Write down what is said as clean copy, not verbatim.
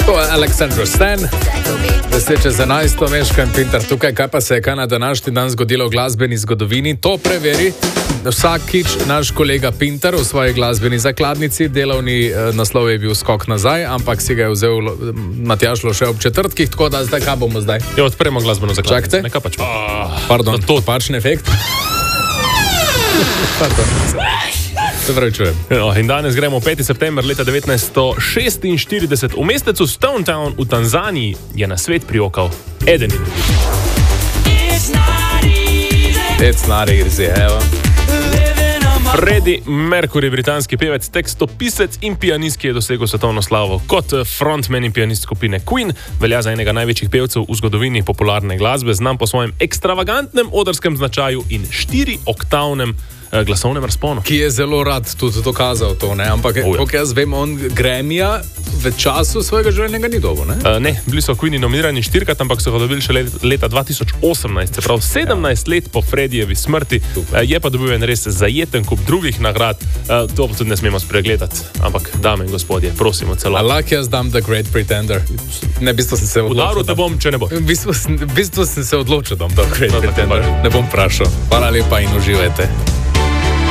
To je Aleksandr Stan, 10:11, Meška in Pintar tukaj. Kaj pa se je na današnji dan zgodilo v glasbeni zgodovini? To preveri vsakič naš kolega Pintar v svoji glasbeni zakladnici. Delovni naslov je bil Skok nazaj, ampak si ga je vzel Matjaž Loše ob četrtkih, tako da zdaj kaj bomo zdaj? Ja, odpremo glasbeno zakladnico. Čakajte. Nekaj pač. Pardon, to pačen efekt. Pardon. Se pravi, čujem. In danes gremo 5. september leta 1946. V mestecu Stone Town v Tanzaniji je na svet prijokal eden. It's not easy, evo. Freddie Mercury, britanski pevec, tekstopisec in pianist, ki je dosegel svetovno slavo kot frontman in pianist skupine Queen, velja za enega največjih pevcev v zgodovini popularne glasbe, znam po svojem ekstravagantnem odrskem značaju in 4-oktavnem glasovnem razponu. Ki je zelo rad tudi dokazal to, ne? Ampak, koliko jaz vem, on Grammyja v času svojega življenja ni dobil, ne? Ne, bili so Queeni nominirani 4-krat, ampak so ga dobili še leta 2018, se pravi 17 let po Freddijevi smrti. Je pa dobil en res zajeten kup drugih nagrad, to pa tudi ne smemo spregledati. Ampak, dame in gospodje, prosimo celo. Lahko jaz dam The Great Pretender. Ne, v bistvu sem se odločil. Udaril te bom, če ne bo. V bistvu sem se odločil, da bom The Great Pretender. Ne bom vprašal. Hvala lepa in uživajte.